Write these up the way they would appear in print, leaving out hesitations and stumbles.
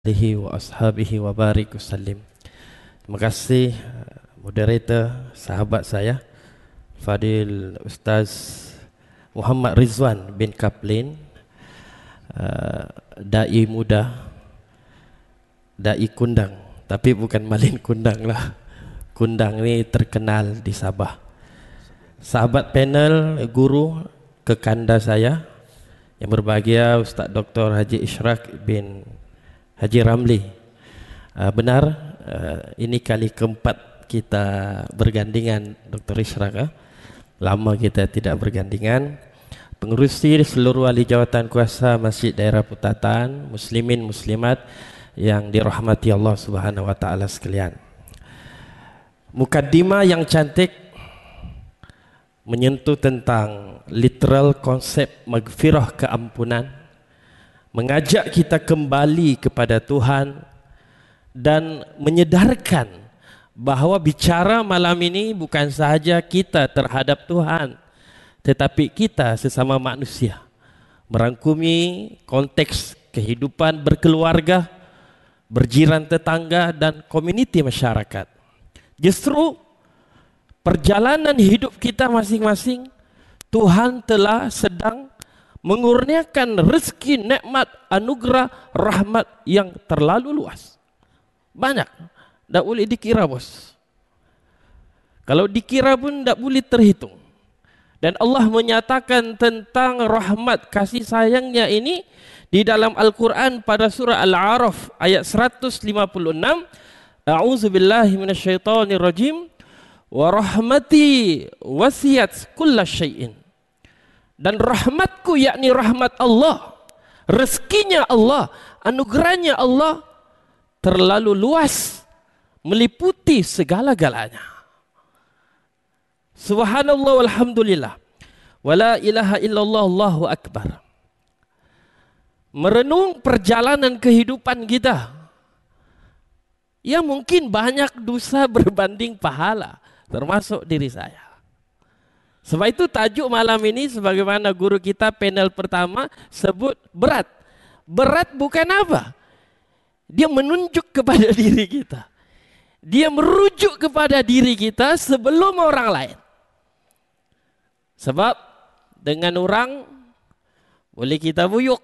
alihi wa ashabihi wa barik wasallim. Terima kasih moderator, sahabat saya Fadil Ustaz Muhammad Rizwan bin Kaplin, dai muda, dai kundang, tapi bukan malin kundang lah. Kundang ni terkenal di Sabah. Sahabat panel, guru kekanda saya yang berbahagia Ustaz Dr. Haji Ishraq bin Haji Ramli. Benar, ini kali keempat kita bergandingan Dr. Ishraq. Lama kita tidak bergandingan. Pengerusi seluruh ahli jawatan kuasa Masjid Daerah Putatan, muslimin muslimat yang dirahmati Allah Subhanahu wa taala sekalian. Mukaddimah yang cantik menyentuh tentang literal konsep maghfirah, keampunan, mengajak kita kembali kepada Tuhan dan menyedarkan bahawa bicara malam ini bukan sahaja kita terhadap Tuhan, tetapi kita sesama manusia, merangkumi konteks kehidupan berkeluarga, berjiran tetangga dan komuniti masyarakat. Justru perjalanan hidup kita masing-masing, Tuhan telah sedang mengurniakan rezeki, nikmat, anugerah, rahmat yang terlalu luas. Banyak, tak boleh dikira bos. Kalau dikira pun tak boleh terhitung. Dan Allah menyatakan tentang rahmat kasih sayangnya ini di dalam Al-Quran pada surah Al-A'raf ayat 156. A'udzubillahi minasyaitonirrajim. Wa rahmati wasiyat kulla syai'in. Dan rahmatku, yakni rahmat Allah, rezekinya Allah, anugerahnya Allah terlalu luas, meliputi segala-galanya. Subhanallah walhamdulillah, wala ilaha illallah, Allahu akbar. Merenung perjalanan kehidupan kita yang mungkin banyak dosa berbanding pahala, termasuk diri saya. Sebab itu tajuk malam ini sebagaimana guru kita panel pertama sebut berat. Berat bukan apa? Dia menunjuk kepada diri kita. Dia merujuk kepada diri kita sebelum orang lain. Sebab dengan orang boleh kita buyuk.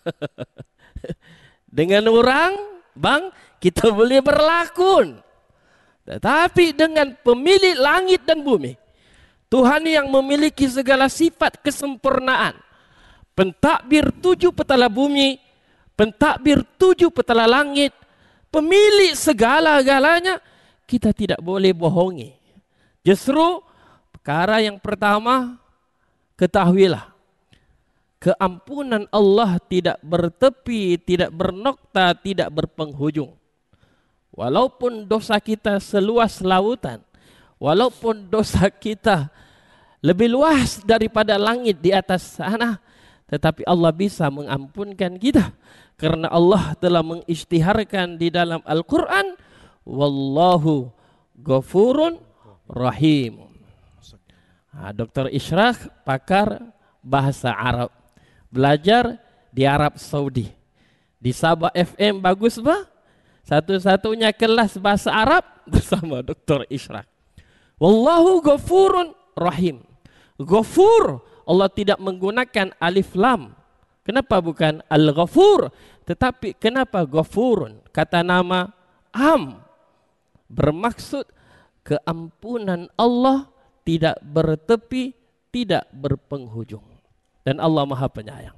Dengan orang, bang, kita boleh berlakon. Tetapi dengan pemilik langit dan bumi, Tuhan yang memiliki segala sifat kesempurnaan, pentadbir 7 petala bumi, pentadbir 7 petala langit, pemilik segala-galanya, kita tidak boleh bohongi. Justru perkara yang pertama, ketahuilah, keampunan Allah tidak bertepi, tidak bernokta, tidak berpenghujung. Walaupun dosa kita seluas lautan, walaupun dosa kita lebih luas daripada langit di atas sana, tetapi Allah bisa mengampunkan kita. Karena Allah telah mengisytiharkan di dalam Al-Quran, Wallahu ghafurun rahim. Dr. Ishraq, pakar bahasa Arab, belajar di Arab Saudi. Di Sabah FM bagus bah? Satu-satunya kelas bahasa Arab bersama Dr. Ishraq. Wallahu ghafurun rahim. Ghafur, Allah tidak menggunakan alif lam. Kenapa bukan al-ghafur? Tetapi kenapa ghafurun? Kata nama am. Bermaksud keampunan Allah tidak bertepi, tidak berpenghujung. Dan Allah Maha Penyayang.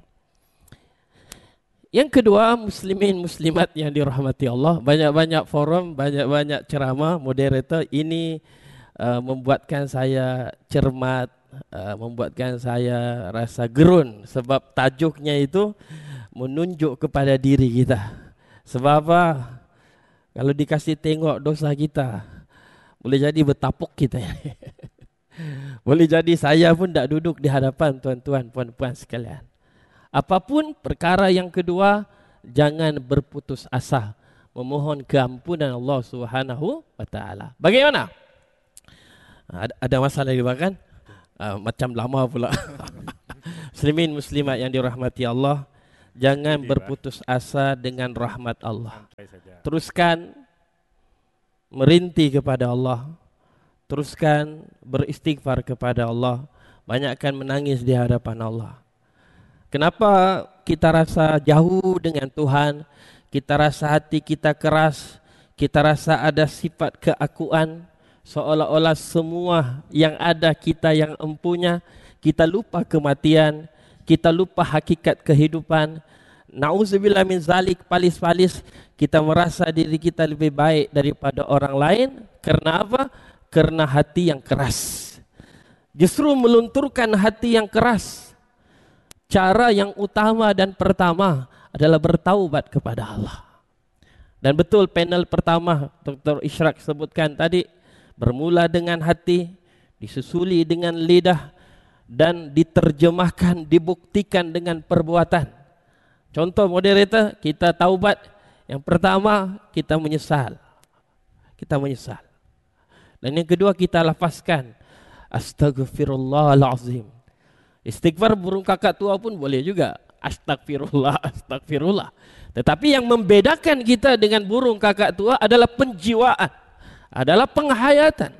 Yang kedua, muslimin muslimat yang dirahmati Allah. Banyak-banyak forum, banyak-banyak ceramah, moderator. Ini membuatkan saya cermat, membuatkan saya rasa gerun. Sebab tajuknya itu menunjuk kepada diri kita. Sebab apa? Kalau dikasih tengok dosa kita, boleh jadi bertapuk kita. Boleh jadi saya pun tak duduk di hadapan tuan-tuan, puan-puan sekalian. Apapun perkara yang kedua, jangan berputus asa memohon keampunan Allah Subhanahu wa taala. Bagaimana? Ada masalah juga kan? Macam lama pula. Muslimin muslimat yang dirahmati Allah, Jangan berputus asa dengan rahmat Allah. Teruskan merintih kepada Allah. Teruskan beristighfar kepada Allah. Banyakkan menangis di hadapan Allah. Kenapa kita rasa jauh dengan Tuhan? Kita rasa hati kita keras. Kita rasa ada sifat keakuan. Seolah-olah semua yang ada kita yang empunya. Kita lupa kematian. Kita lupa hakikat kehidupan. Na'udzubillah min zalik, palis-palis. Kita merasa diri kita lebih baik daripada orang lain. Karena apa? Karena hati yang keras. Justru melunturkan hati yang keras. Cara yang utama dan pertama adalah bertaubat kepada Allah. Dan betul panel pertama Dr. Ishraq sebutkan tadi. Bermula dengan hati, disusuli dengan lidah, dan diterjemahkan, dibuktikan dengan perbuatan. Contoh moderator, kita taubat. Yang pertama, kita menyesal. Kita menyesal. Dan yang kedua, kita lafazkan. Astaghfirullahalazim. Istighfar burung kakak tua pun boleh juga. Astagfirullah, astagfirullah. Tetapi yang membedakan kita dengan burung kakak tua adalah penjiwaan. Adalah penghayatan.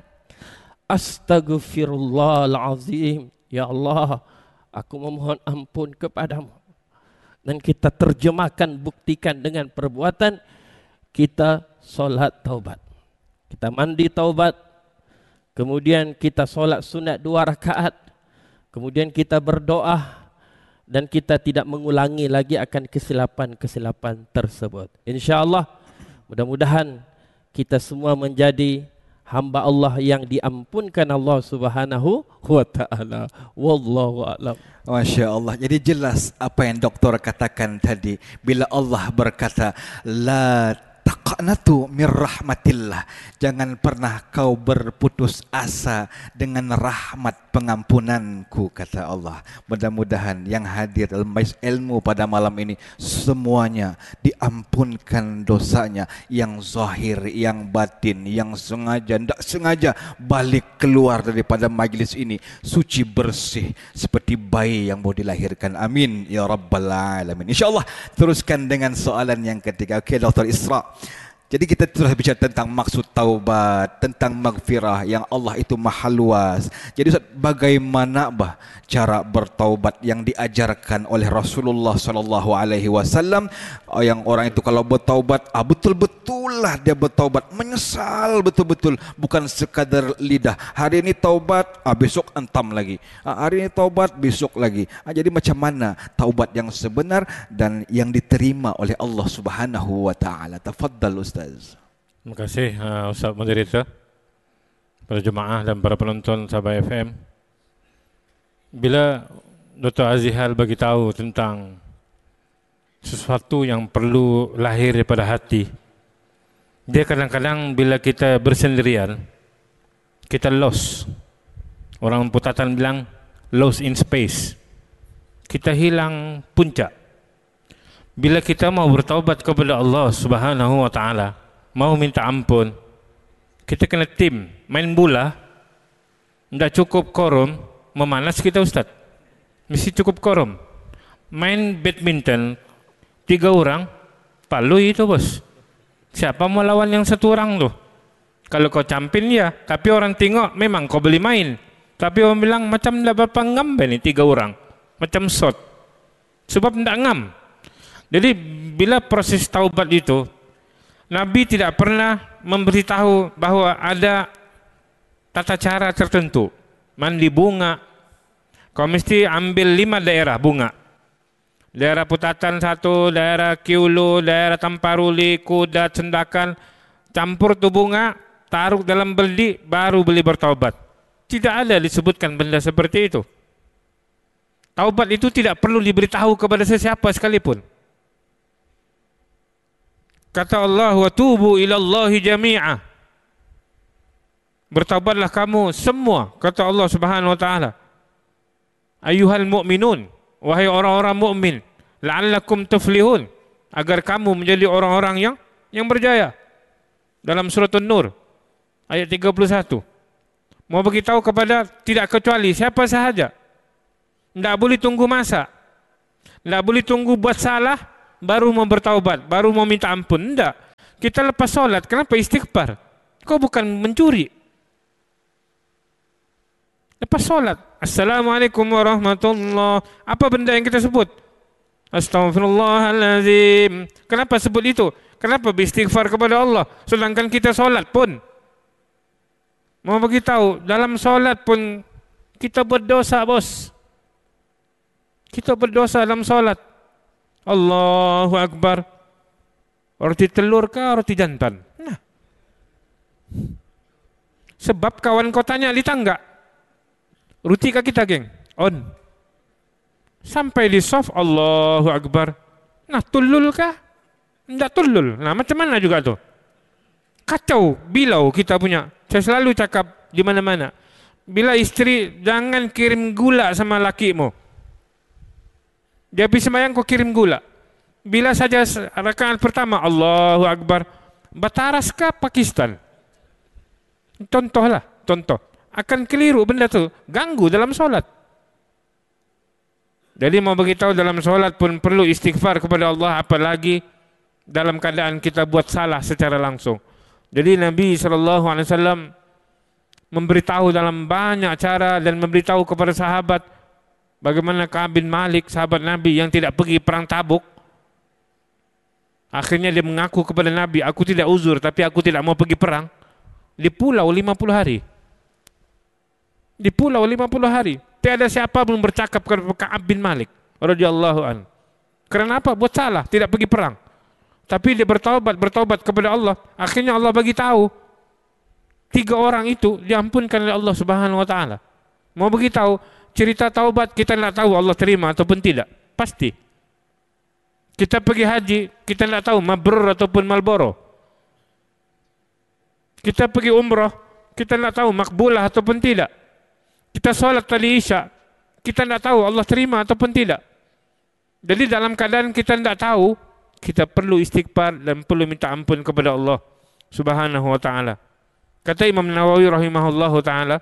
Astaghfirullahalazim. Ya Allah, aku memohon ampun kepadamu. Dan kita terjemahkan, buktikan dengan perbuatan. Kita solat taubat. Kita mandi taubat. Kemudian kita solat sunat 2 rakaat. Kemudian kita berdoa. Dan kita tidak mengulangi lagi akan kesilapan-kesilapan tersebut. InsyaAllah, mudah-mudahan kita semua menjadi hamba Allah yang diampunkan Allah Subhanahu wa taala. Wallahu a'lam. Masya Allah. Jadi jelas apa yang doktor katakan tadi. Bila Allah berkata, la taqnatu mir rahmatillah. Jangan pernah kau berputus asa dengan rahmat pengampunanku, kata Allah. Mudah-mudahan yang hadir dalam majlis ilmu pada malam ini semuanya diampunkan dosanya, yang zahir, yang batin, yang sengaja, tidak sengaja balik keluar daripada majlis ini suci bersih seperti bayi yang mau dilahirkan. Amin ya rabbal alamin. InsyaAllah teruskan dengan soalan yang ketiga. Okey, Dr. Isra. Jadi kita terus bicara tentang maksud taubat, tentang maghfirah yang Allah itu maha luas. Jadi Ustaz, bagaimana cara bertaubat yang diajarkan oleh Rasulullah sallallahu alaihi wasallam, yang orang itu kalau bertaubat betul-betul lah dia bertaubat, menyesal betul-betul, bukan sekadar lidah. Hari ini taubat, besok entam lagi. Hari ini taubat, besok lagi. Jadi macam mana taubat yang sebenar dan yang diterima oleh Allah Subhanahu wa taala? Tafaddal Ustaz. Terima kasih Ustaz Moderator, para jemaah dan para penonton Sabah FM. Bila Dr. Azihal bagi tahu tentang sesuatu yang perlu lahir daripada hati, dia kadang-kadang bila kita bersendirian, kita lost. Orang putatan bilang lost in space. Kita hilang puncak. Bila kita mau bertaubat kepada Allah Subhanahu wa taala, mau minta ampun, kita kena tim, main bola. Tidak cukup korum, memanas kita Ustaz. Mesti cukup korum. Main badminton 3 orang, palui itu bos. Siapa mau lawan yang 1 orang tuh? Kalau kau champion ya, tapi orang tengok memang kau boleh main. Tapi orang bilang macam dah berapa ngam ni 3 orang. Macam shot. Sebab tidak ngam. Jadi bila proses taubat itu, Nabi tidak pernah memberitahu bahawa ada tata cara tertentu. Mandi bunga, kau mesti ambil 5 daerah bunga. Daerah Putatan 1, daerah Kiulu, daerah Tamparuli, Kuda, Cendakan. Campur tu bunga, taruh dalam beldi, baru boleh bertaubat. Tidak ada disebutkan benda seperti itu. Taubat itu tidak perlu diberitahu kepada sesiapa sekalipun. Kata Allah, wa tubu ilallahi jami'ah. Bertaubatlah kamu semua, kata Allah Subhanahu wa taala. Ayyuhal mu'minun, wahai orang-orang mukmin, la'allakum tuflihun, agar kamu menjadi orang-orang yang berjaya. Dalam surah An-Nur ayat 31. Mau beritahu kepada tidak kecuali siapa sahaja. Tidak boleh tunggu masa. Tidak boleh tunggu buat salah baru mau bertaubat, baru mau minta ampun. Tidak. Kita lepas solat, kenapa istighfar? Kau bukan mencuri. Lepas solat, Assalamualaikum warahmatullahi. Apa benda yang kita sebut? Astaghfirullahaladzim. Kenapa sebut itu? Kenapa beristighfar kepada Allah? Sedangkan kita solat pun, mau beritahu, dalam solat pun kita berdosa, bos. Kita berdosa dalam solat. Allahu Akbar. Roti telur kah roti jantan? Nah. Sebab kawan kau tanya di tangga, roti kah kita, geng? On. Sampai di soft, Allahu Akbar. Nah, tulul kah? Tidak tulul. Nah, macam mana juga tuh? Kacau, bilau kita punya. Saya selalu cakap di mana-mana. Bila istri, jangan kirim gula sama lakimu. Dia habis sembahyang kau kirim gula. Bila saja rakaat pertama, Allahu Akbar. Bataraskah Pakistan? Contohlah, contoh. Akan keliru benda tu, ganggu dalam solat. Jadi mau beritahu dalam solat pun perlu istighfar kepada Allah, apalagi dalam keadaan kita buat salah secara langsung. Jadi Nabi SAW memberitahu dalam banyak cara dan memberitahu kepada sahabat bagaimana Ka'ab bin Malik, sahabat Nabi yang tidak pergi perang Tabuk. Akhirnya dia mengaku kepada Nabi, aku tidak uzur tapi aku tidak mau pergi perang. Di pulau 50 hari. Di pulau 50 hari. Tiada siapa pun bercakap kepada Ka'ab bin Malik radhiyallahu an. Karena apa? Buat salah, tidak pergi perang. Tapi dia bertaubat kepada Allah. Akhirnya Allah bagi tahu 3 orang itu diampunkan oleh Allah Subhanahu wa taala. Mau beritahu cerita taubat, kita tidak tahu Allah terima ataupun tidak. Pasti. Kita pergi haji, kita tidak tahu mabrur ataupun malboro. Kita pergi umrah, kita tidak tahu makbulah ataupun tidak. Kita sholat tadi Isya, kita tidak tahu Allah terima ataupun tidak. Jadi dalam keadaan kita tidak tahu, kita perlu istighfar dan perlu minta ampun kepada Allah Subhanahu wa taala. Kata Imam Nawawi rahimahullahu taala,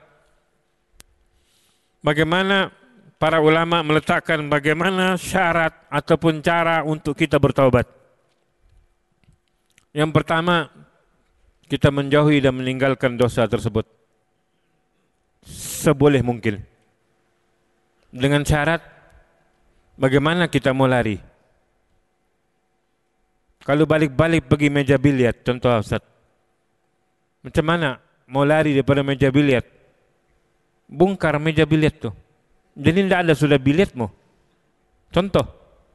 bagaimana para ulama meletakkan bagaimana syarat ataupun cara untuk kita bertaubat. Yang pertama, kita menjauhi dan meninggalkan dosa tersebut seboleh mungkin. Dengan syarat, bagaimana kita mau lari? Kalau balik-balik pergi meja biliar, contoh Ustaz, macam mana mau lari daripada meja biliar? Bongkar meja biliar tuh, jadi tidak ada sudah biliarmu. Contoh,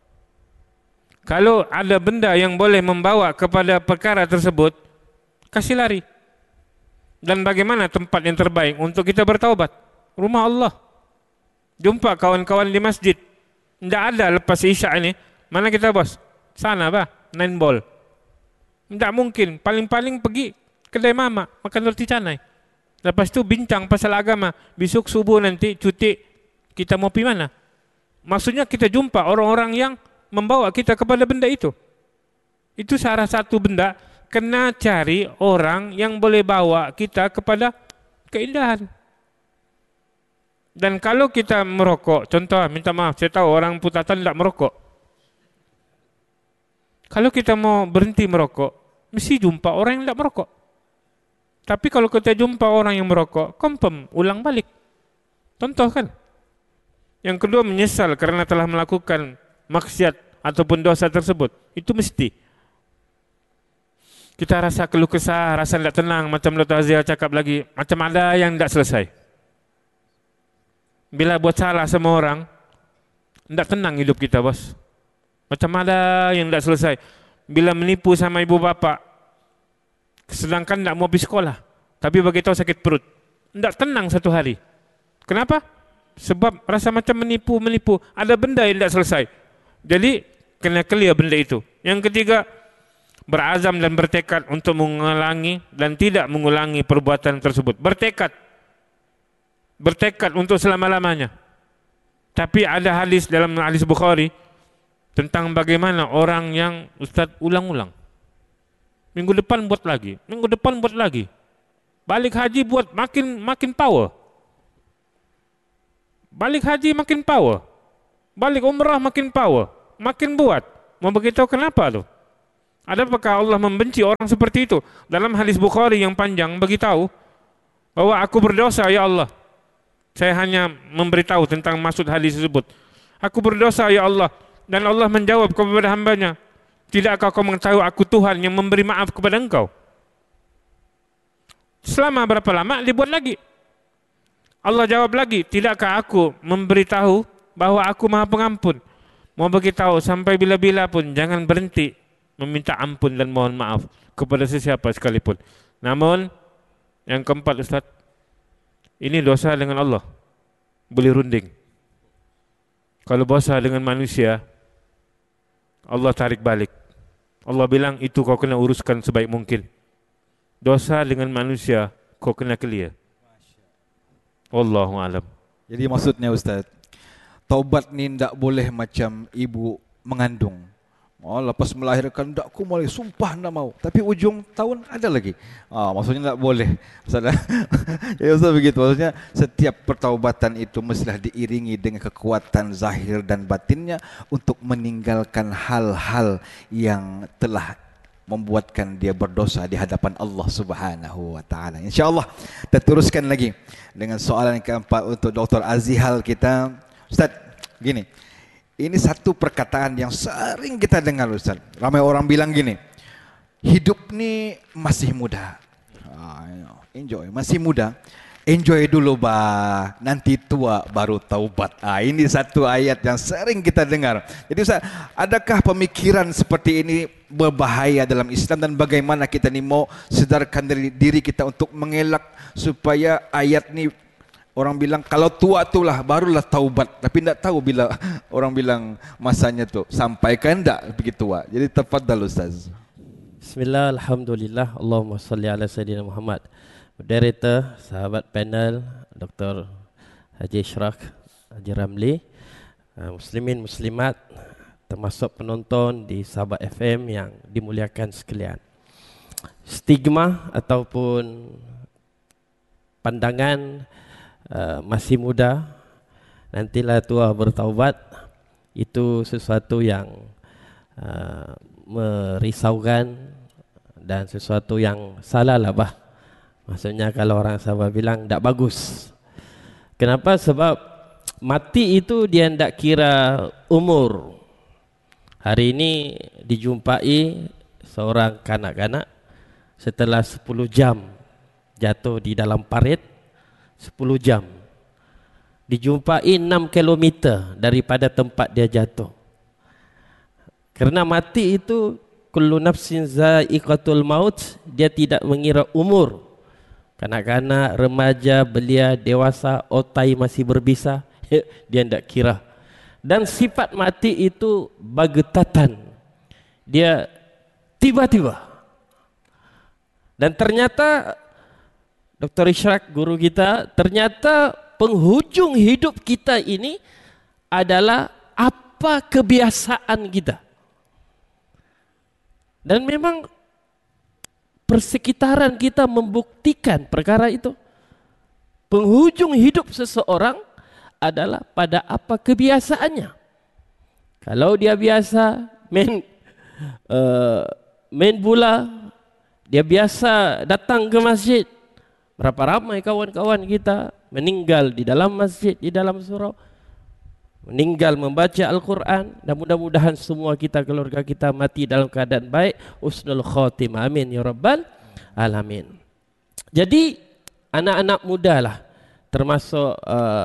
kalau ada benda yang boleh membawa kepada perkara tersebut, kasih lari. Dan bagaimana tempat yang terbaik untuk kita bertaubat? Rumah Allah. Jumpa kawan-kawan di masjid. Tidak ada lepas Isya ini. Mana kita bos? Sana bah, 9 ball. Tidak mungkin. Paling-paling pergi kedai mama, makan roti canai. Lepas itu bincang pasal agama. Besok subuh nanti cuti, kita mau pergi mana? Maksudnya kita jumpa orang-orang yang membawa kita kepada benda itu. Itu salah satu benda. Kena cari orang yang boleh bawa kita kepada keindahan. Dan kalau kita merokok, contoh, minta maaf, saya tahu orang Putatan tidak merokok. Kalau kita mau berhenti merokok, mesti jumpa orang yang tidak merokok. Tapi kalau kita jumpa orang yang merokok, confirm, ulang balik. Contoh kan. Yang kedua, menyesal karena telah melakukan maksiat ataupun dosa tersebut. Itu mesti. Kita rasa keluh kesah, rasa tidak tenang, macam Dr. Azia cakap lagi, macam ada yang tidak selesai. Bila buat salah sama orang, tidak tenang hidup kita bos. Macam ada yang tidak selesai. Bila menipu sama ibu bapa, sedangkan tidak mau pergi sekolah, tapi bagi tahu sakit perut, tidak tenang satu hari. Kenapa? Sebab rasa macam menipu, ada benda yang tidak selesai. Jadi kena clear benda itu. Yang ketiga, berazam dan bertekad untuk mengulangi dan tidak mengulangi perbuatan tersebut. Bertekad untuk selama-lamanya. Tapi ada hadis dalam hadis Bukhari tentang bagaimana orang yang Ustaz ulang-ulang. Minggu depan buat lagi, minggu depan buat lagi. Balik haji buat makin power. Balik haji makin power. Balik umrah makin power, makin buat. Mau beritahu kenapa tu? Adapakah Allah membenci orang seperti itu? Dalam hadis Bukhari yang panjang beritahu bahwa aku berdosa ya Allah. Saya hanya memberitahu tentang maksud hadis tersebut. Aku berdosa ya Allah. Dan Allah menjawab kepada hambanya, tidakkah kau mengetahui aku Tuhan yang memberi maaf kepada engkau? Selama berapa lama dibuat lagi? Allah jawab lagi, tidakkah aku memberitahu bahwa aku Maha Pengampun? Mau beritahu sampai bila-bila pun jangan berhenti meminta ampun dan mohon maaf kepada sesiapa sekalipun. Namun yang keempat Ustaz, ini dosa dengan Allah boleh runding. Kalau dosa dengan manusia, Allah tarik balik. Allah bilang itu kau kena uruskan sebaik mungkin. Dosa dengan manusia kau kena clear. Wallahu alam. Jadi maksudnya Ustaz, taubat ni tak boleh macam ibu mengandung. Oh, lepas melahirkan tak aku mulai sumpah nak mau. Tapi ujung tahun ada lagi. Maksudnya tak boleh. Ustaz. Ya Ustaz begitu. Maksudnya setiap pertaubatan itu mestilah diiringi dengan kekuatan zahir dan batinnya untuk meninggalkan hal-hal yang telah membuatkan dia berdosa di hadapan Allah Subhanahu wa taala. Insya-Allah kita teruskan lagi dengan soalan yang keempat untuk Dr. Azihal kita. Ustaz, gini. Ini satu perkataan yang sering kita dengar Ustaz. Ramai orang bilang gini, hidup ni masih muda. Enjoy, masih muda. Enjoy dulu bah, nanti tua baru taubat. Ini satu ayat yang sering kita dengar. Jadi Ustaz, adakah pemikiran seperti ini berbahaya dalam Islam dan bagaimana kita ni mau sedarkan diri kita untuk mengelak supaya ayat ni, orang bilang kalau tua itulah barulah taubat, tapi tidak tahu bila orang bilang masanya tu sampai kan tak pergi tua. Jadi tafadhal Ustaz. Bismillah, alhamdulillah, Allahumma salli ala Sayyidina Muhammad. Moderator, sahabat panel, Dr. Haji Ishraq, Haji Ramli, muslimin muslimat, termasuk penonton di Sahabat FM yang dimuliakan sekalian. Stigma ataupun pandangan masih muda, nantilah tua bertaubat, itu sesuatu yang merisaukan dan sesuatu yang salah lah bah. Maksudnya kalau orang sahabat bilang tak bagus. Kenapa? Sebab mati itu dia tidak kira umur. Hari ini dijumpai seorang kanak-kanak setelah 10 jam jatuh di dalam parit, 10 jam dijumpai 6 kilometer daripada tempat dia jatuh. Kerana mati itu kullu nafsin za'iqatul maut, dia tidak mengira umur. Kanak-kanak, remaja, belia, dewasa, otai masih berbisa, dia tidak kira. Dan sifat mati itu bagetatan, dia tiba-tiba. Dan ternyata Dr. Ishraq guru kita, ternyata penghujung hidup kita ini adalah apa kebiasaan kita. Dan memang persekitaran kita membuktikan perkara itu. Penghujung hidup seseorang adalah pada apa kebiasaannya. Kalau dia biasa main bola, dia biasa datang ke masjid, berapa ramai kawan-kawan kita meninggal di dalam masjid, di dalam surau, meninggal membaca Al-Quran. Dan mudah-mudahan semua kita, keluarga kita mati dalam keadaan baik, husnul khotimah, amin ya rabbal alamin. Jadi anak-anak muda lah, termasuk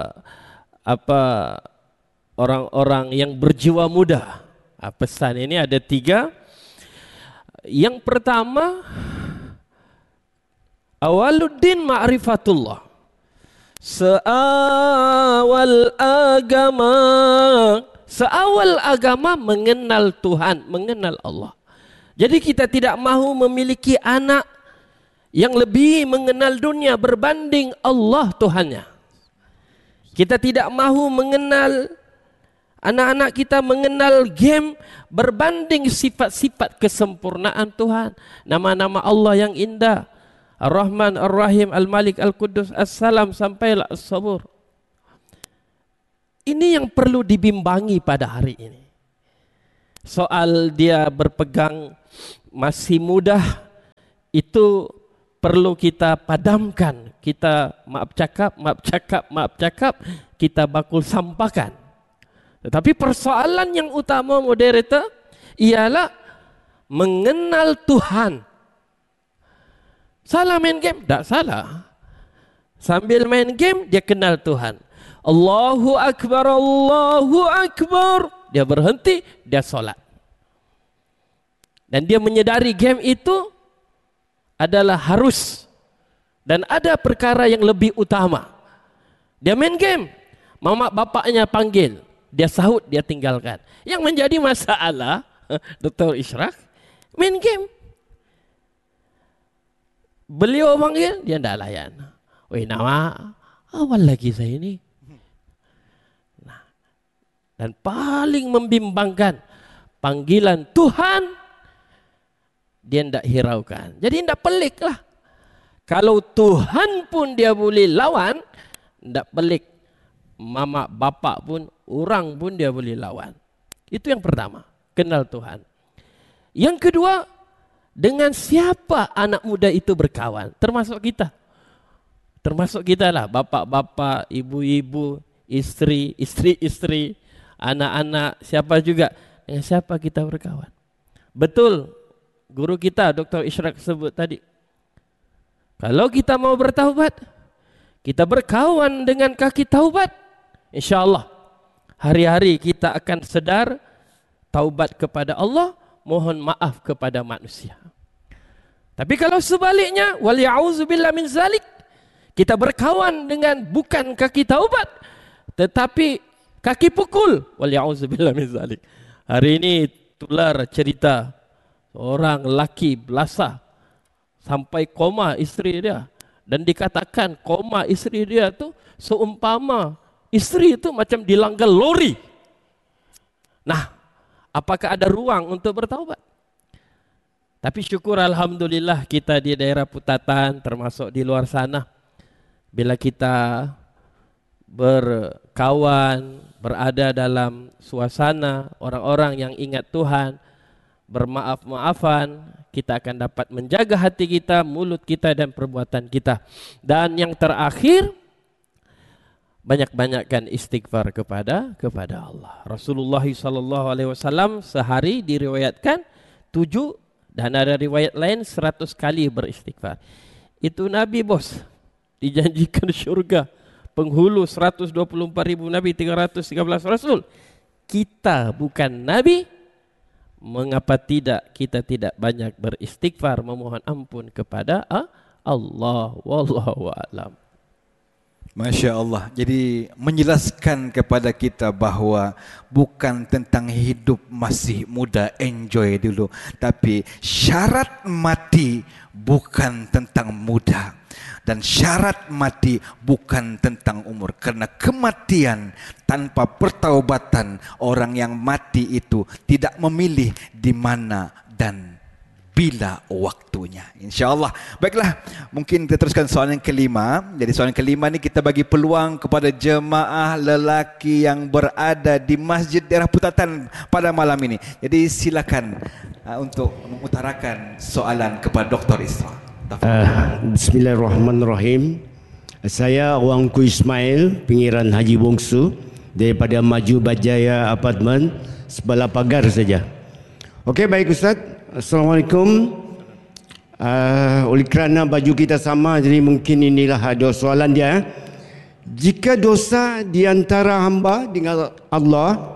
orang-orang yang berjiwa muda. Pesan ini ada 3. Yang pertama, awaluddin ma'rifatullah. Seawal agama mengenal Tuhan, mengenal Allah. Jadi kita tidak mahu memiliki anak yang lebih mengenal dunia berbanding Allah Tuhannya. Kita tidak mahu mengenal anak-anak kita mengenal game berbanding sifat-sifat kesempurnaan Tuhan, nama-nama Allah yang indah, Ar-Rahman, Ar-Rahim, Al-Malik, Al-Quddus, As-Salam, sampailah As-Sabur. Ini yang perlu dibimbangi pada hari ini. Soal dia berpegang masih mudah, itu perlu kita padamkan. Kita maaf cakap, kita bakul sampahkan. Tetapi persoalan yang utama moderator ialah mengenal Tuhan. Salah main game? Tak salah. Sambil main game, dia kenal Tuhan. Allahu Akbar, Allahu Akbar. Dia berhenti, dia solat. Dan dia menyedari game itu adalah harus. Dan ada perkara yang lebih utama. Dia main game. Mama bapaknya panggil. Dia sahut, dia tinggalkan. Yang menjadi masalah, Dr. Ishraq, main game. Beliau panggil, dia tidak layan. Weh nama, awal lagi saya ini. Nah, dan paling membimbangkan, panggilan Tuhan, dia tidak hiraukan. Jadi tidak pelik lah. Kalau Tuhan pun dia boleh lawan, tidak pelik. Mama, bapak pun, orang pun dia boleh lawan. Itu yang pertama, kenal Tuhan. Yang kedua, dengan siapa anak muda itu berkawan? Termasuk kita. Termasuk kita lah, bapak-bapak, ibu-ibu, istri, anak-anak, siapa juga. Dengan siapa kita berkawan? Betul, guru kita Dr. Ishraq sebut tadi. Kalau kita mau bertaubat, kita berkawan dengan kaki taubat. InsyaAllah, hari-hari kita akan sedar, taubat kepada Allah, mohon maaf kepada manusia. Tapi kalau sebaliknya, waliya'udzubillah min zalik, kita berkawan dengan bukan kaki taubat, tetapi kaki pukul. Waliya'udzubillah min zalik. Hari ini tular cerita seorang lelaki belasah sampai koma isteri dia. Dan dikatakan koma isteri dia tu seumpama isteri itu macam dilanggar lori. Nah, apakah ada ruang untuk bertaubat? Tapi syukur alhamdulillah kita di daerah Putatan termasuk di luar sana, bila kita berkawan, berada dalam suasana orang-orang yang ingat Tuhan, bermaaf-maafan, kita akan dapat menjaga hati kita, mulut kita dan perbuatan kita. Dan yang terakhir, banyak-banyakkan istighfar kepada Allah. Rasulullah SAW sehari diriwayatkan 7 dan ada riwayat lain 100 kali beristighfar. Itu Nabi bos, dijanjikan syurga. Penghulu 124.000 Nabi, 313 Rasul. Kita bukan Nabi, mengapa tidak kita tidak banyak beristighfar, memohon ampun kepada Allah? Wallahu a'lam. Masya Allah. Jadi menjelaskan kepada kita bahawa bukan tentang hidup masih muda, enjoy dulu. Tapi syarat mati bukan tentang muda. Dan syarat mati bukan tentang umur. Karena kematian tanpa pertaubatan, orang yang mati itu tidak memilih di mana dan bila waktunya. InsyaAllah. Baiklah, mungkin kita teruskan soalan yang kelima. Jadi soalan kelima ni kita bagi peluang kepada jemaah lelaki yang berada di Masjid Daerah Putatan pada malam ini. Jadi silakan untuk mengutarakan soalan kepada Dr. Ishraq. Bismillahirrahmanirrahim. Saya Wangku Ismail, pinggiran Haji Bongsu, daripada Maju Bajaya Apartmen, sebelah pagar saja. Okey, baik Ustaz. Assalamualaikum. Oleh kerana baju kita sama, jadi mungkin inilah ada soalan dia. Jika dosa di antara hamba dengan Allah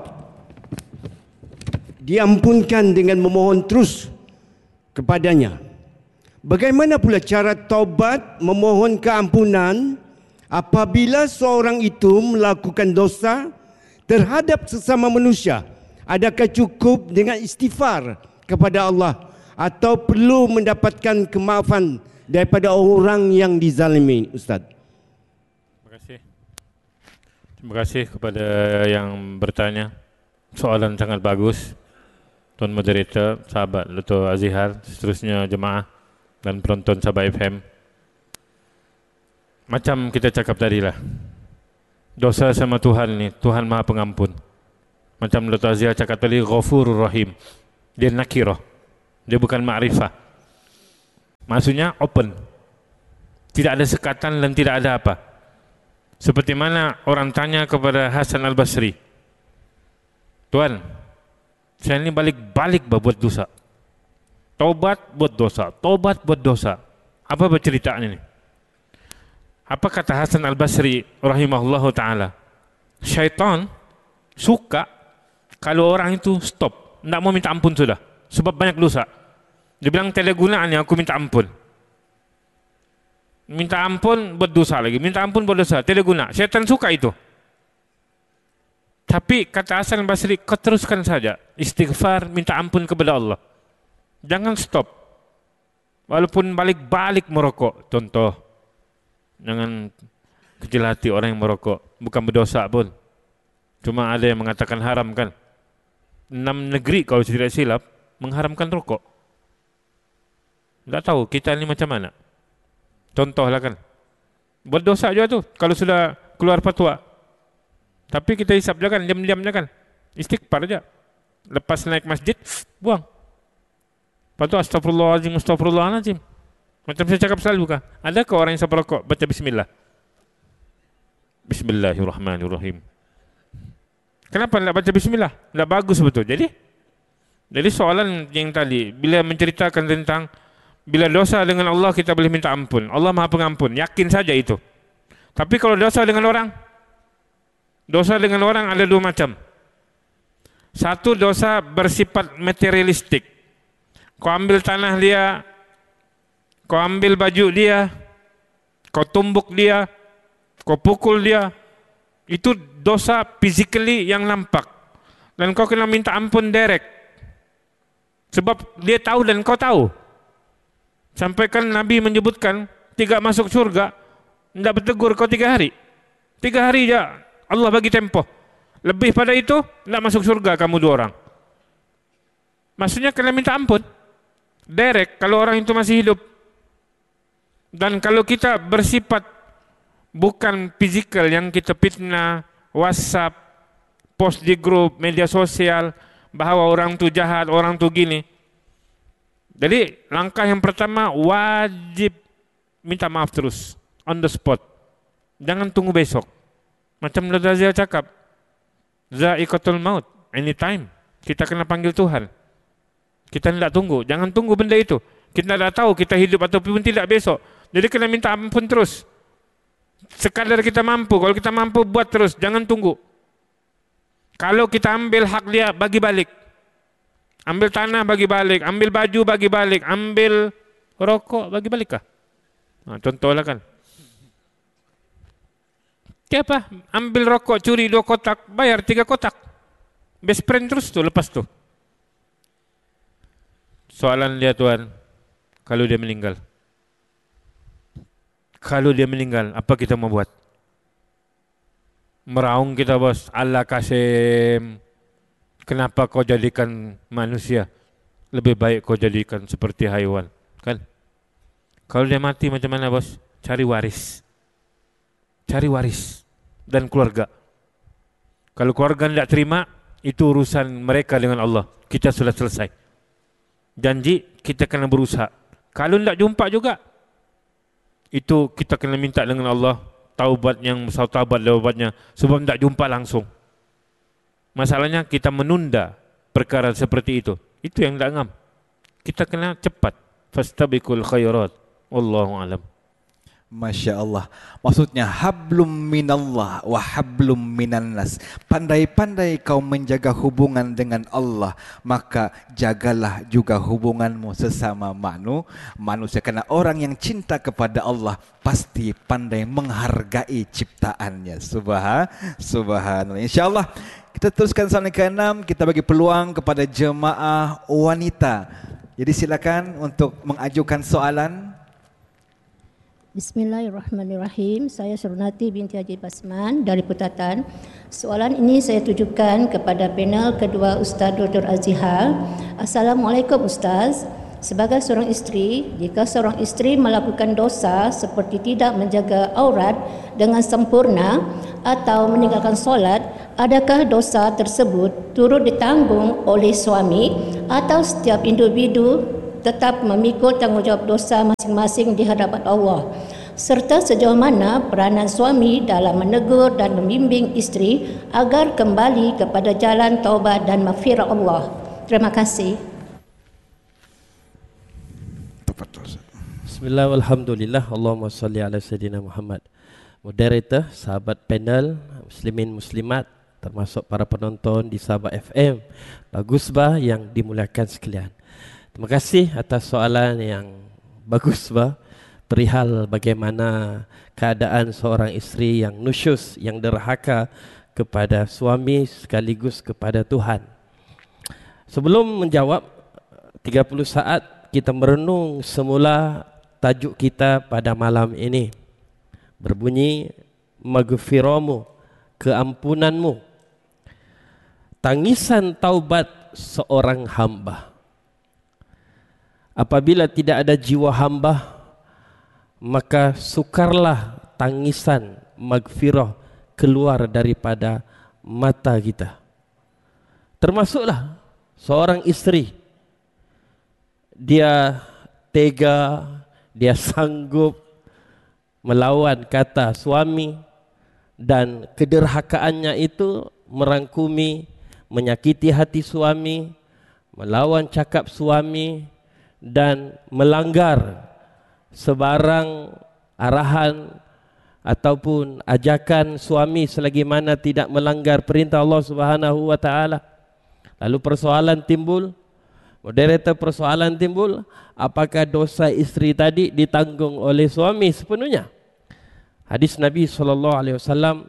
diampunkan dengan memohon terus kepadanya, bagaimana pula cara taubat memohon keampunan apabila seorang itu melakukan dosa terhadap sesama manusia? Adakah cukup dengan istighfar kepada Allah atau perlu mendapatkan kemaafan daripada orang yang dizalimi, Ustaz? Terima kasih. Terima kasih kepada yang bertanya. Soalan sangat bagus. Tuan Moderator, sahabat Dr. Azhar, seterusnya jemaah dan penonton Sabah FM. Macam kita cakap tadi lah, dosa sama Tuhan ni, Tuhan Maha Pengampun. Macam Dr. Azhar cakap tadi, Ghafurur Rahim. Dia nakirah, dia bukan ma'rifah. Maksudnya open, tidak ada sekatan dan tidak ada apa. Seperti mana orang tanya kepada Hasan Al-Basri, Tuan, saya ini balik-balik buat dosa, taubat buat dosa, taubat buat dosa. Apa bercerita ini? Apa kata Hasan Al-Basri rahimahullahu ta'ala? Syaitan suka kalau orang itu stop, tidak mau minta ampun sudah, sebab banyak dosa. Dia bilang tiada gunaannya aku minta ampun. Minta ampun buat dosa lagi, minta ampun buat dosa, tiada guna. Syaitan suka itu. Tapi kata Hasan Al-Basri, kau teruskan saja istighfar, minta ampun kepada Allah. Jangan stop. Walaupun balik-balik merokok, contoh, jangan kecil hati orang yang merokok, bukan berdosa pun. Cuma ada yang mengatakan haram kan. 6 negeri kalau tidak silap mengharamkan rokok. Tak tahu kita ni macam mana. Contohlah kan, buat dosa juga tu kalau sudah keluar fatwa. Tapi kita hisap je kan, diam-diamnya kan, istighfar je. Lepas naik masjid, buang. Lepas tu astagfirullahaladzim, astagfirullahaladzim. Macam saya cakap selalu kan, adakah orang yang sampai rokok baca bismillah? Bismillahirrahmanirrahim. Kenapa tidak baca bismillah? Tidak bagus betul. Jadi soalan yang tadi, bila menceritakan tentang bila dosa dengan Allah kita boleh minta ampun, Allah Maha Pengampun, yakin saja itu. Tapi kalau dosa dengan orang ada dua macam. Satu, dosa bersifat materialistik. Kau ambil tanah dia, kau ambil baju dia, kau tumbuk dia, kau pukul dia. Itu dosa physically yang nampak. Dan kau kena minta ampun direct. Sebab dia tahu dan kau tahu. Sampai kan Nabi menyebutkan 3 masuk surga, tidak bertegur kau 3 hari. 3 hari je Allah bagi tempoh. Lebih pada itu, tidak masuk surga kamu 2 orang. Maksudnya kena minta ampun direct kalau orang itu masih hidup. Dan kalau kita bersifat bukan fizikal yang kita fitnah, WhatsApp, post di grup, media sosial, bahwa orang tu jahat, orang tu gini. Jadi langkah yang pertama wajib minta maaf terus, on the spot. Jangan tunggu besok. Macam Dr. Azhar cakap, Za'iqatul maut, anytime. Kita kena panggil Tuhan. Kita tidak tunggu, jangan tunggu benda itu. Kita tidak tahu kita hidup ataupun tidak besok. Jadi kena minta ampun terus. Sekadar kita mampu, kalau kita mampu buat terus, jangan tunggu. Kalau kita ambil hak dia, bagi balik. Ambil tanah, bagi balik. Ambil baju, bagi balik. Ambil rokok, bagi balik kah? Nah, contohlah kan. Siapa? Ambil rokok, curi 2 kotak, bayar 3 kotak. Best friend terus tu, lepas tu. Soalan dia Tuan, kalau dia meninggal. Kalau dia meninggal, apa kita mau buat? Meraung kita bos, Allah Kasim, kenapa kau jadikan manusia? Lebih baik kau jadikan seperti haiwan, kan? Kalau dia mati macam mana bos? Cari waris. Cari waris dan keluarga. Kalau keluarga tidak terima, itu urusan mereka dengan Allah. Kita sudah selesai. Janji kita kena berusaha. Kalau tidak jumpa juga, itu kita kena minta dengan Allah taubat yang taubat taubatnya, sebab tidak jumpa langsung. Masalahnya kita menunda perkara seperti itu. Itu yang tidak ngam. Kita kena cepat. Fastabiqul khairat. Wallahu alam. Masya Allah. Maksudnya hablum minallah wa hablum minan nas. Pandai-pandai kau menjaga hubungan dengan Allah, maka jagalah juga hubunganmu sesama manusia. Karena orang yang cinta kepada Allah pasti pandai menghargai ciptaannya. Subhanallah. InsyaAllah kita teruskan soalan ke-6. Kita bagi peluang kepada jemaah wanita. Jadi silakan untuk mengajukan soalan. Bismillahirrahmanirrahim. Saya Surnati binti Haji Basman dari Putatan. Soalan ini saya tujukan kepada panel kedua Ustaz Dr. Azhar. Assalamualaikum Ustaz. Sebagai seorang isteri, jika seorang isteri melakukan dosa seperti tidak menjaga aurat dengan sempurna atau meninggalkan solat, adakah dosa tersebut turut ditanggung oleh suami atau setiap individu tetap memikul tanggungjawab dosa masing-masing di hadapan Allah? Serta sejauh mana peranan suami dalam menegur dan membimbing isteri agar kembali kepada jalan taubat dan maghfirah Allah? Terima kasih. Bismillah, alhamdulillah, Allahumma salli ala Sayyidina Muhammad. Moderator, sahabat panel, muslimin muslimat, termasuk para penonton di Sabah FM, bagus bah yang dimuliakan sekalian. Terima kasih atas soalan yang bagus bah, perihal bagaimana keadaan seorang isteri yang nusyus, yang derhaka kepada suami sekaligus kepada Tuhan. Sebelum menjawab 30 saat, kita merenung semula tajuk kita pada malam ini. Berbunyi, maghfiramu, keampunanmu. Tangisan taubat seorang hamba. Apabila tidak ada jiwa hamba, maka sukarlah tangisan maghfirah keluar daripada mata kita. Termasuklah seorang isteri. Dia tega, dia sanggup melawan kata suami, dan kederhakaannya itu merangkumi, menyakiti hati suami, melawan cakap suami, dan melanggar sebarang arahan ataupun ajakan suami selagi mana tidak melanggar perintah Allah Subhanahu wa taala. Lalu persoalan timbul, moderator, persoalan timbul, apakah dosa isteri tadi ditanggung oleh suami sepenuhnya? Hadis Nabi SAW,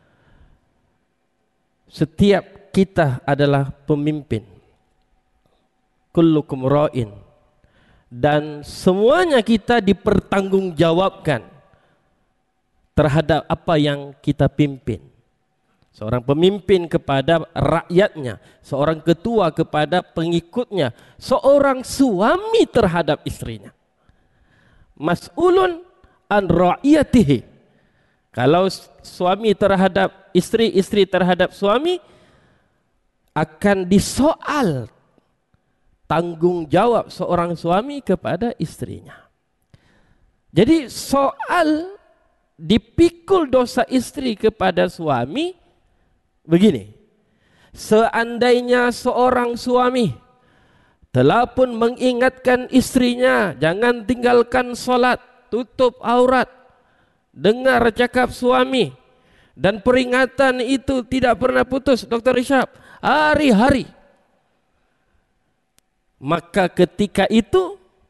setiap kita adalah pemimpin. Kullukum ra'in. Dan semuanya kita dipertanggungjawabkan terhadap apa yang kita pimpin. Seorang pemimpin kepada rakyatnya, seorang ketua kepada pengikutnya, seorang suami terhadap istrinya. Mas'ulun an ra'iyatihi. Kalau suami terhadap istri, istri terhadap suami, akan disoal tanggungjawab seorang suami kepada istrinya. Jadi soal dipikul dosa istri kepada suami begini, seandainya seorang suami telah pun mengingatkan istrinya, jangan tinggalkan solat, tutup aurat, dengar cakap suami, dan peringatan itu tidak pernah putus, Dr. Isyab, hari-hari, maka ketika itu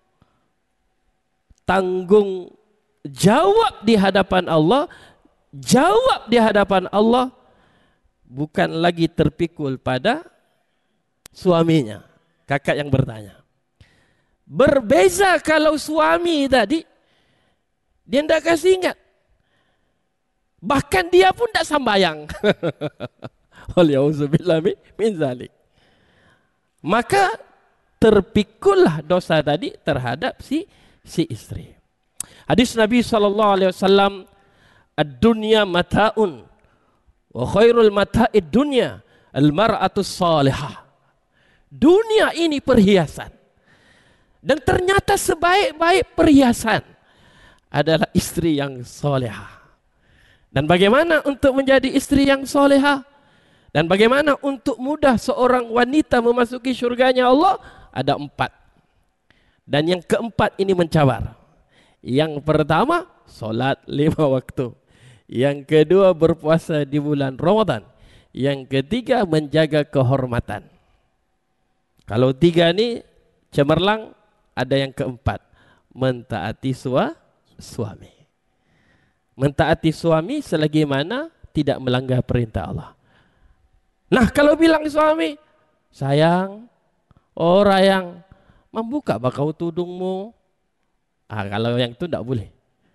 tanggung jawab di hadapan Allah, jawab di hadapan Allah bukan lagi terpikul pada suaminya. Kakak yang bertanya. Berbeza kalau suami tadi, dia tidak kasih ingat. Bahkan dia pun tidak sambayang. Waliyahudzubillah min zalik. Maka terpikullah dosa tadi terhadap si istri. Hadis Nabi SAW, ad-dunya mata'un, wa khairul mata'id dunya al-mar'atus salihah. Dunia ini perhiasan. Dan ternyata sebaik-baik perhiasan adalah istri yang solehah. Dan bagaimana untuk menjadi istri yang solehah? Dan bagaimana untuk mudah seorang wanita memasuki syurganya Allah? Ada 4. Dan yang keempat ini mencabar. Yang pertama, solat 5 waktu. Yang kedua, berpuasa di bulan Ramadan. Yang ketiga, menjaga kehormatan. Kalau 3 ini cemerlang, ada yang keempat, mentaati suami. Mentaati suami selagi mana tidak melanggar perintah Allah. Nah, kalau bilang suami, sayang, orang yang membuka bakau tudungmu, kalau yang itu tidak boleh.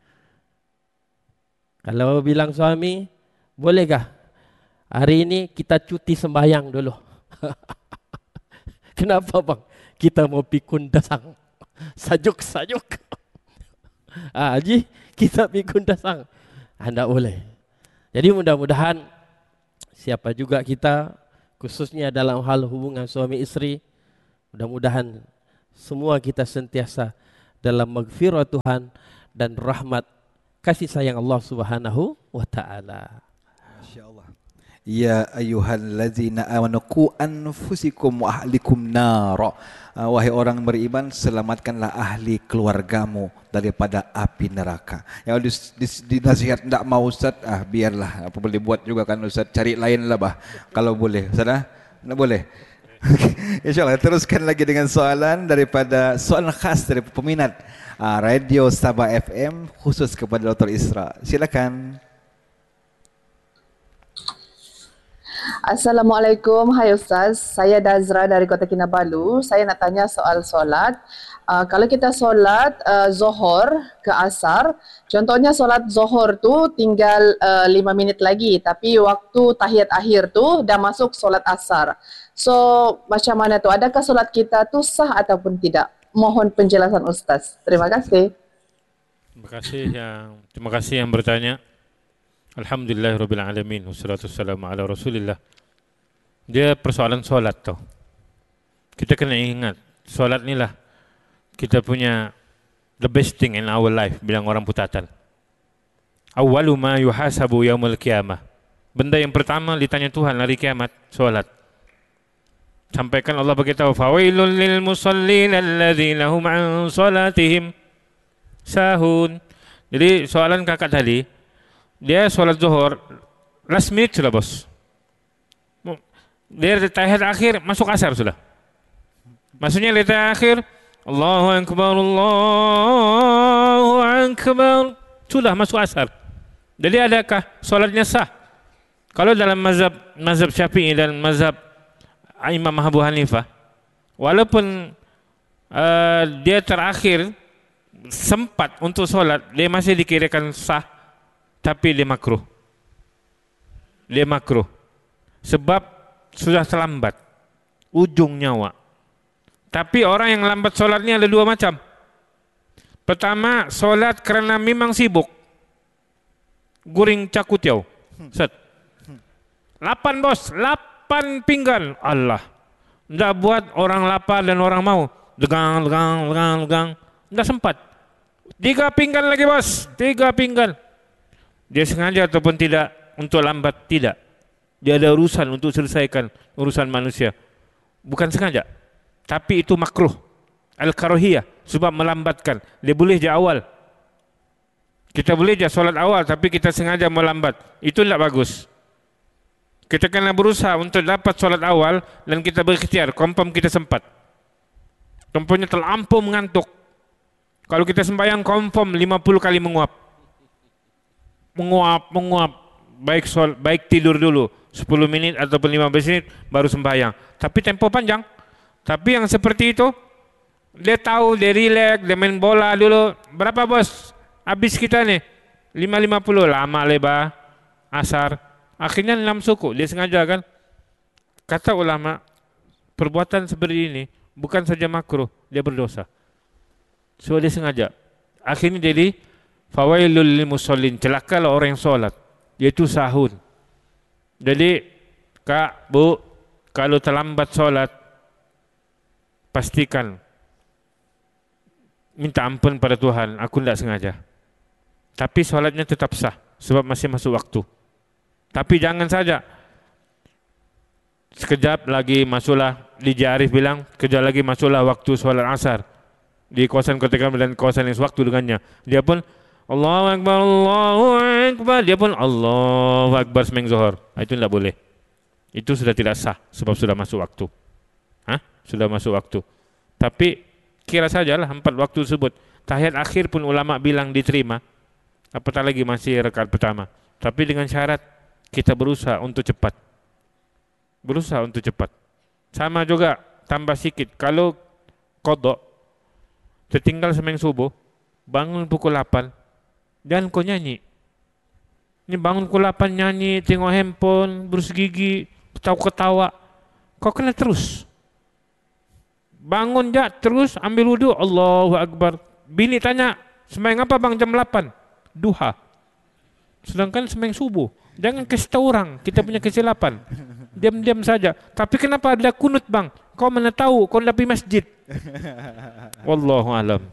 Kalau bilang suami, bolehkah hari ini kita cuti sembahyang dulu? Kenapa bang? Kita mau pikun dasang. Sajuk-sajuk. Haji, kita pikun dasang. Anda boleh. Jadi mudah-mudahan siapa juga kita, khususnya dalam hal hubungan suami istri, mudah-mudahan semua kita sentiasa dalam maghfirah Tuhan dan rahmat kasih sayang Allah Subhanahu wa taala. Masya-Allah. Ya ayyuhallazina amanu qu anfusikum wa ahlikum nara. Wahai orang beriman, selamatkanlah ahli keluargamu daripada api neraka. Yang dinasihat tidak mau Ustaz, biarlah, apa boleh buat juga kan Ustaz, cari lain lah bah. Kalau boleh, Ustaz tidak boleh. InsyaAllah teruskan lagi dengan soalan daripada soalan khas dari peminat Radio Sabah FM khusus kepada Dr. Isra. Silakan. Assalamualaikum, hai Ustaz. Saya Dazra dari Kota Kinabalu. Saya nak tanya soal solat. Kalau kita solat Zohor ke Asar, contohnya solat Zohor tu tinggal 5 minit lagi, tapi waktu tahiyat akhir tu dah masuk solat Asar. So, macam mana tu? Adakah solat kita tu sah ataupun tidak? Mohon penjelasan Ustaz. Terima kasih. Terima kasih yang bertanya. Alhamdulillahirabbil alamin wassalatu wassalamu ala Rasulillah. Dia persoalan solat tu. Kita kena ingat, solat ni lah kita punya the best thing in our life, bilang orang Putatan. Awwalu ma yuhasabu yaumul qiyamah. Benda yang pertama ditanya Tuhan hari kiamat, solat. Sampaikan Allah beritahu, fawailul lil musallin alladzina hum an salatihim sahun. Jadi soalan kakak tadi, dia solat Zuhur last minute sudah bos. Dia tahiyat akhir masuk asar sudah. Maksudnya di tahiyat akhir Allahu Akbar, Allahu Akbar, sudah masuk asar. Jadi adakah solatnya sah? Kalau dalam mazhab Syafi'i dan mazhab Imam Abu Hanifah, walaupun dia terakhir sempat untuk solat, dia masih dikirakan sah, tapi dia makruh. Dia makruh sebab sudah terlambat ujung nyawa. Tapi orang yang lambat solatnya ada dua macam. Pertama, solat kerana memang sibuk, guring cakutiau, set 8 bos, 8 pinggan, Allah, tidak buat orang lapar dan orang mau legang, tidak sempat. 3 pinggan lagi bos, 3 pinggan. Dia sengaja ataupun tidak untuk lambat? Tidak. Dia ada urusan untuk selesaikan urusan manusia. Bukan sengaja. Tapi itu makruh. Al-karohiyah. Sebab melambatkan. Dia boleh je awal. Kita boleh je solat awal, tapi kita sengaja melambat. Itu tidak bagus. Kita kena berusaha untuk dapat solat awal dan kita berikhtiar. Confirm kita sempat. Contohnya terlampau mengantuk. Kalau kita sembahyang confirm 50 kali menguap. Baik tidur dulu 10 minit ataupun 15 menit baru sembahyang, tapi tempo panjang. Tapi yang seperti itu, dia tahu, dia relax, dia main bola dulu. Berapa bos habis kita nih? 5.50, lama lebar asar, akhirnya 6 suku. Dia sengaja kan. Kata ulama, perbuatan seperti ini bukan saja makruh, dia berdosa. So dia sengaja. Akhirnya jadi fawailul lil musallin, celakalah orang yang solat, yaitu sahun. Jadi Kak, Bu, kalau terlambat solat, pastikan minta ampun pada Tuhan, aku tidak sengaja. Tapi solatnya tetap sah sebab masih masuk waktu. Tapi jangan saja sekejap lagi masuklah, DJ Arif bilang sekejap lagi masuklah waktu solat asar di kawasan Kota Kinabalu dan kawasan yang sewaktu dengannya. Dia pun Allahu Akbar, Allahu Akbar, dia pun Allahu Akbar semeng Zuhur. Itu tidak boleh. Itu sudah tidak sah sebab sudah masuk waktu. Sudah masuk waktu. Tapi kira sajalah 4 waktu tersebut. Tahiyat akhir pun ulama bilang diterima. Apatah lagi masih rakaat pertama. Tapi dengan syarat kita berusaha untuk cepat. Berusaha untuk cepat. Sama juga tambah sikit. Kalau qadha tertinggal semeng subuh, bangun pukul 8 dan kau nyanyi. Ini bangun pukul 8 nyanyi, tengok handphone, berus gigi, ketawa-ketawa. Kau kena terus. Bangun je terus ambil wudu, Allahu Akbar. Bini tanya, sembahyang apa bang jam 8? Duha. Sedangkan sembahyang subuh. Jangan kasih tahu orang kita punya kesilapan. Diam-diam saja. Tapi kenapa ada kunut bang? Kau mana tahu? Kau nak pergi masjid. Wallahu alam.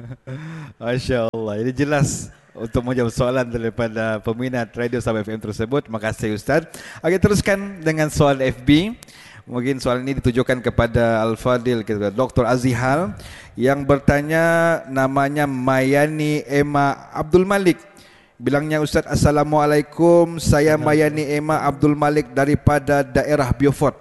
Masya Allah. Ini jelas untuk menjawab soalan daripada peminat Radio Sabah FM tersebut. Terima kasih Ustaz. Oke, teruskan dengan soal FB. Mungkin soal ini ditujukan kepada Al-Fadil Dr. Azihal yang bertanya, namanya Mayani Emma Abdul Malik. Bilangnya, Ustaz, Assalamualaikum, saya Mayani Emma Abdul Malik daripada daerah Beaufort.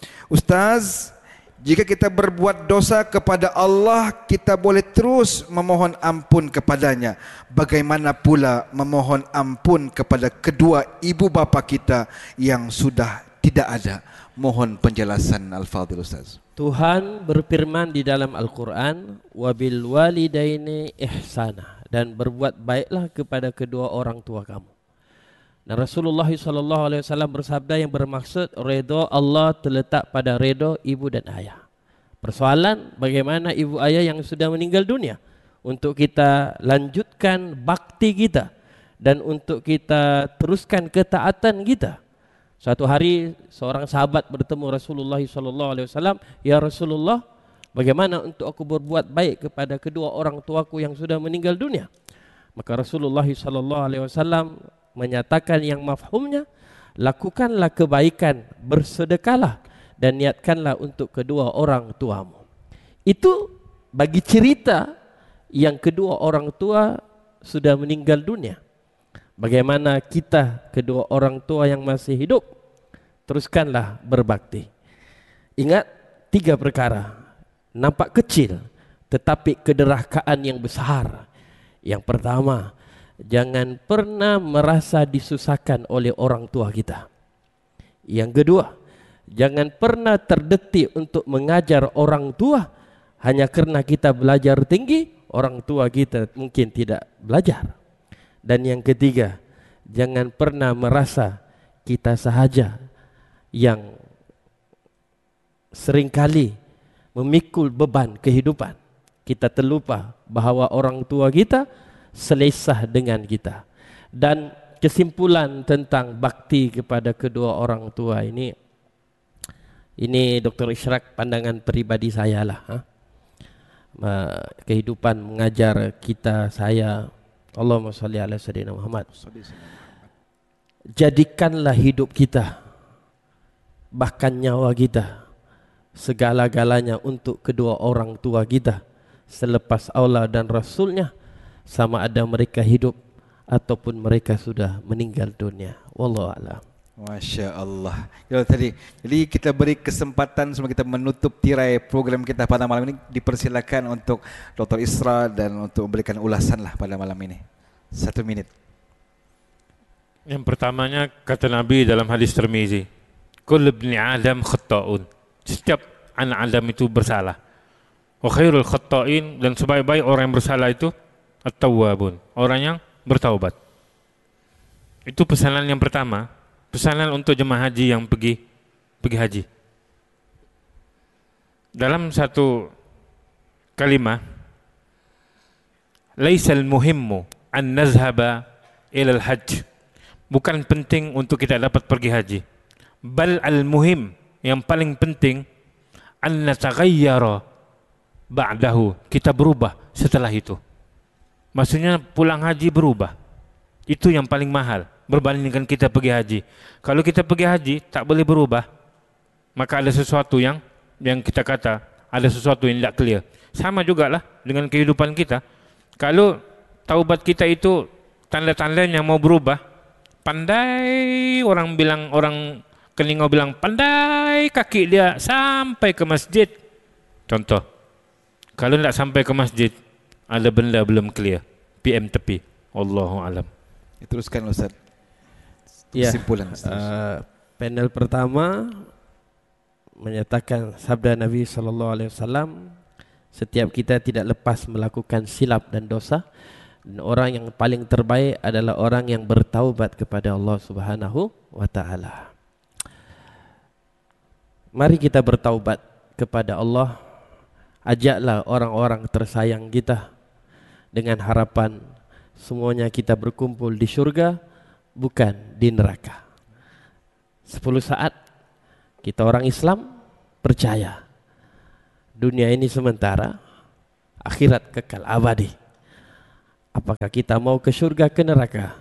Ustaz, jika kita berbuat dosa kepada Allah, kita boleh terus memohon ampun kepadanya. Bagaimana pula memohon ampun kepada kedua ibu bapa kita yang sudah tidak ada? Mohon penjelasan Al-Fadhil Ustaz. Tuhan berfirman di dalam Al-Quran, wabil walidaini ihsana, dan berbuat baiklah kepada kedua orang tua kamu. Dan Rasulullah SAW bersabda yang bermaksud redha Allah terletak pada redha ibu dan ayah. Persoalan bagaimana ibu ayah yang sudah meninggal dunia untuk kita lanjutkan bakti kita dan untuk kita teruskan ketaatan kita. Suatu hari seorang sahabat bertemu Rasulullah SAW, ya Rasulullah, bagaimana untuk aku berbuat baik kepada kedua orang tuaku yang sudah meninggal dunia? Maka Rasulullah SAW menyatakan yang mafhumnya, lakukanlah kebaikan, bersedekahlah dan niatkanlah untuk kedua orang tuamu. Itu bagi cerita yang kedua orang tua sudah meninggal dunia. Bagaimana kita kedua orang tua yang masih hidup? Teruskanlah berbakti. Ingat 3 perkara. Nampak kecil tetapi kederhakaan yang besar. Yang pertama, jangan pernah merasa disusahkan oleh orang tua kita. Yang kedua, jangan pernah terdetik untuk mengajar orang tua hanya karena kita belajar tinggi, orang tua kita mungkin tidak belajar. Dan yang ketiga, jangan pernah merasa kita sahaja yang seringkali memikul beban kehidupan. Kita terlupa bahawa orang tua kita selesah dengan kita. Dan kesimpulan tentang bakti kepada kedua orang tua ini Dr. Ishraq pandangan peribadi saya lah. Kehidupan mengajar kita, saya, Allahumma salli ala sayyidina Muhammad. Jadikanlah hidup kita, bahkan nyawa kita, segala-galanya untuk kedua orang tua kita selepas Allah dan Rasulnya, sama ada mereka hidup ataupun mereka sudah meninggal dunia. Wallahu a'lam. Masya Allah. Jadi kita beri kesempatan sebelum kita menutup tirai program kita pada malam ini, dipersilakan untuk Dr. Isra dan untuk memberikan ulasan lah pada malam ini. 1 minit. Yang pertamanya kata Nabi dalam hadis Tirmizi, kullu ibni Adam khata'un. Setiap anak Adam itu bersalah. Wa khairul khata'in, dan sebaik-baik orang yang bersalah itu at-tawwabun, orang yang bertaubat. Itu pesanan yang pertama. Pesanan untuk jemaah haji yang pergi haji. Dalam satu kalimah, laisal muhimmu an nazhaba ila al-hajj. Bukan penting untuk kita dapat pergi haji. Bal al-muhim, yang paling penting, an nataghayyara ba'dahu, kita berubah setelah itu. Maksudnya pulang haji berubah. Itu yang paling mahal berbandingkan kita pergi haji. Kalau kita pergi haji tak boleh berubah, maka ada sesuatu yang kita kata ada sesuatu yang tidak clear. Sama jugalah dengan kehidupan kita. Kalau taubat kita itu tanda-tandanya mau berubah, pandai orang Kelingau bilang pandai kaki dia sampai ke masjid. Contoh, kalau tidak sampai ke masjid, ada benda belum clear, PM tepi. Wallahu alam. Teruskan Ustaz. Ya, kesimpulan. Panel pertama menyatakan sabda Nabi SAW, setiap kita tidak lepas melakukan silap dan dosa, dan orang yang paling terbaik adalah orang yang bertaubat kepada Allah Subhanahu wa taala. Mari kita bertaubat kepada Allah Ajaklah orang-orang tersayang kita dengan harapan semuanya kita berkumpul di syurga, bukan di neraka. 10 saat kita orang Islam percaya dunia ini sementara, akhirat kekal abadi. Apakah kita mau ke syurga, ke neraka?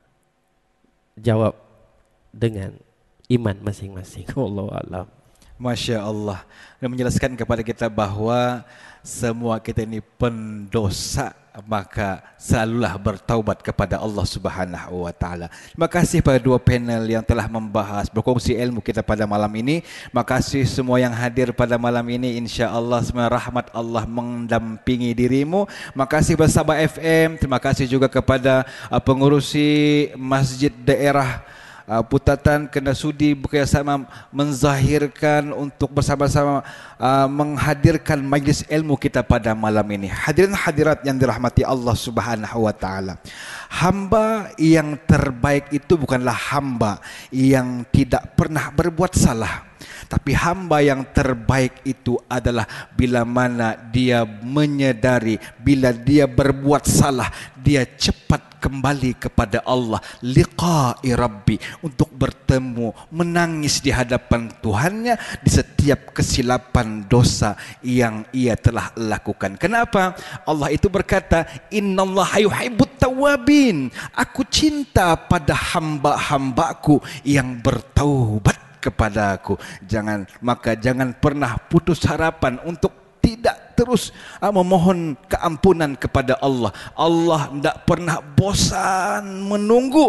Jawab dengan iman masing-masing. Wallahu a'lam. Masya Allah. Dan menjelaskan kepada kita bahawa semua kita ini pendosa, maka selalulah bertaubat kepada Allah Subhanahu wa taala. Terima kasih pada dua panel yang telah membahas, berkongsi ilmu kita pada malam ini. Terima kasih semua yang hadir pada malam ini. Insya-Allah semua rahmat Allah mendampingi dirimu. Terima kasih kepada Sabah FM. Terima kasih juga kepada pengurusi Masjid Daerah Putatan kena sudi bekerjasama menzahirkan untuk bersama-sama menghadirkan majlis ilmu kita pada malam ini. Hadirin hadirat yang dirahmati Allah Subhanahu wa taala. Hamba yang terbaik itu bukanlah hamba yang tidak pernah berbuat salah. Tapi hamba yang terbaik itu adalah bila mana dia menyadari bila dia berbuat salah, dia cepat kembali kepada Allah, liqa'i rabbi, untuk bertemu, menangis di hadapan Tuhannya di setiap kesilapan dosa yang ia telah lakukan. Kenapa? Allah itu berkata, innallaha yuhibbut tawwabin. Aku cinta pada hamba-hambaku yang bertaubat kepada aku. Maka jangan pernah putus harapan untuk tidak terus memohon keampunan kepada Allah. Allah tidak pernah bosan menunggu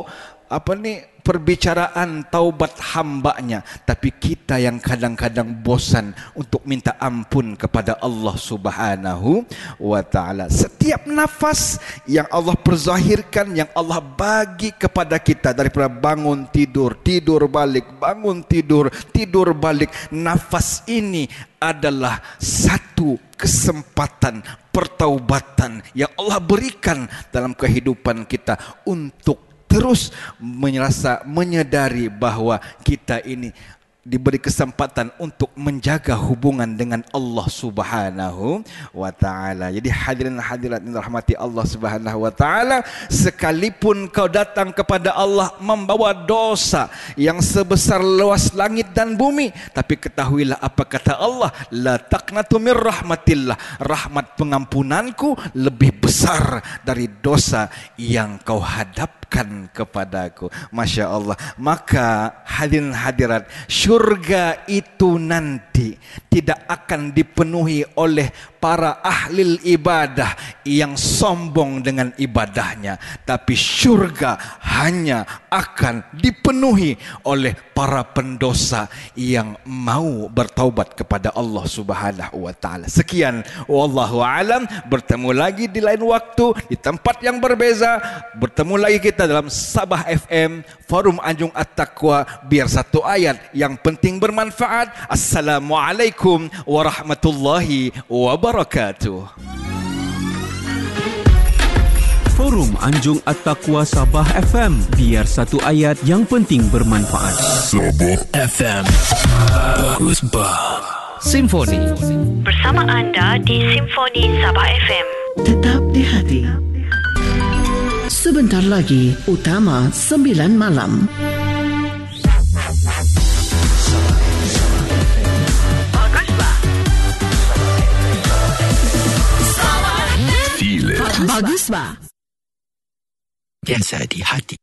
perbicaraan taubat hambanya. Tapi kita yang kadang-kadang bosan untuk minta ampun kepada Allah Subhanahu wa ta'ala. Setiap nafas yang Allah perzahirkan, yang Allah bagi kepada kita, daripada bangun tidur, tidur balik, bangun tidur, tidur balik, nafas ini adalah satu kesempatan pertaubatan yang Allah berikan dalam kehidupan kita untuk terus menyadari bahawa kita ini diberi kesempatan untuk menjaga hubungan dengan Allah Subhanahu wa ta'ala. Jadi hadirin hadirat yang dirahmati Allah Subhanahu wa ta'ala, sekalipun kau datang kepada Allah membawa dosa yang sebesar luas langit dan bumi, tapi ketahuilah apa kata Allah, la taqnatu mir rahmatillah, rahmat pengampunanku lebih besar dari dosa yang kau hadapkan kepadaku. Masya Allah. Maka hadirin hadirat, surga itu nanti tidak akan dipenuhi oleh para ahli ibadah yang sombong dengan ibadahnya, tapi surga hanya akan dipenuhi oleh para pendosa yang mau bertaubat kepada Allah Subhanahu wa taala. Sekian, wallahu alam. Bertemu lagi di lain waktu, di tempat yang berbeza. Bertemu lagi kita dalam Sabah FM, Forum Anjung At-Taqwa, biar satu ayat yang penting bermanfaat. Assalamualaikum warahmatullahi wabarakatuh. Forum Anjung At-Taqwa Sabah FM, biar satu ayat yang penting bermanfaat. Sabah FM, bagus bah. Simfoni bersama anda di Simfoni Sabah FM. Tetap di hati. Sebentar lagi, Utama 9 malam. Bagus bah. Feel it. Bagus bah. Biasa di hati.